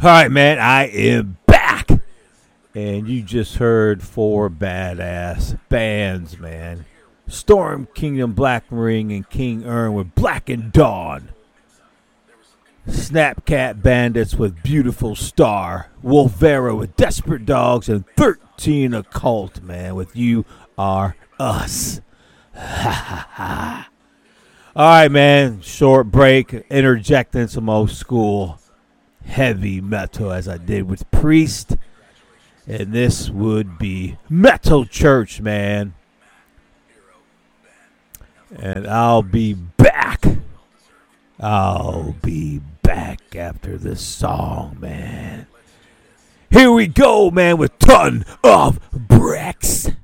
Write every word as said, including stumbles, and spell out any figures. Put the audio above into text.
All right, man, I am back. And you just heard four badass bands, man. Storm Kingdom, Black Ring, and King Urn with Black and Dawn. Snapcat Bandits with Beautiful Star. Wolvera with Desperate Dogs. And thirteen Occult, man, with You Are Us. Ha ha ha. All right, man. Short break. Interjecting some old school heavy metal as I did with Priest. And this would be Metal Church, man. And I'll be back. I'll be back after this song, man. Here we go, man, with Ton of Bricks.